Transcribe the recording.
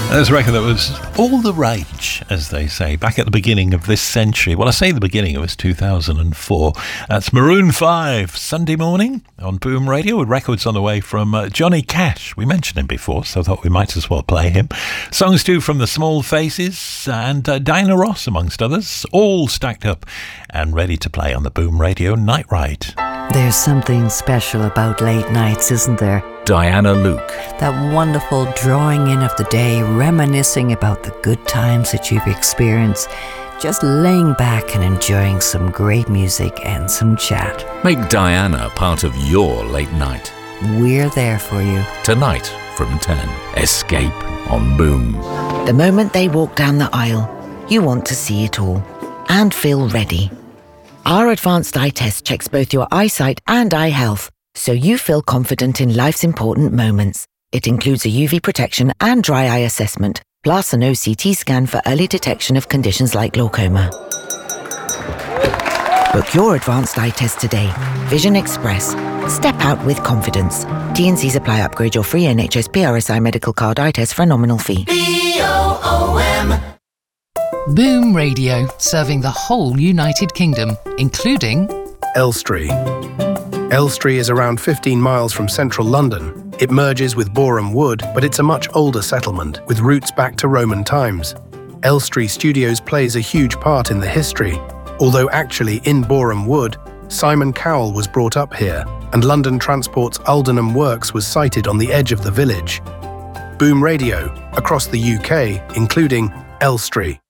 There's a record that was all the rage, as they say, back at the beginning of this century. Well, I say the beginning, it was 2004. That's Maroon 5, Sunday morning on Boom Radio, with records on the way from Johnny Cash. We mentioned him before, so I thought we might as well play him. Songs too from The Small Faces and Diana Ross, amongst others, all stacked up and ready to play on the Boom Radio Night Ride. There's something special about late nights, isn't there? Diana Luke. That wonderful drawing in of the day, reminiscing about the good times that you've experienced, just laying back and enjoying some great music and some chat. Make Diana part of your late night. We're there for you. Tonight from 10. Escape on Boom. The moment they walk down the aisle, you want to see it all and feel ready. Our advanced eye test checks both your eyesight and eye health, so you feel confident in life's important moments. It includes a UV protection and dry eye assessment, plus an OCT scan for early detection of conditions like glaucoma. Book your advanced eye test today. Vision Express. Step out with confidence. T&Cs apply. Upgrade your free NHS PRSI medical card eye test for a nominal fee. BOOM. Boom Radio, serving the whole United Kingdom, including Elstree. Elstree is around 15 miles from central London. It merges with Boreham Wood, but it's a much older settlement, with roots back to Roman times. Elstree Studios plays a huge part in the history, although actually in Boreham Wood, Simon Cowell was brought up here, and London Transport's Aldenham Works was sited on the edge of the village. Boom Radio, across the UK, including Elstree.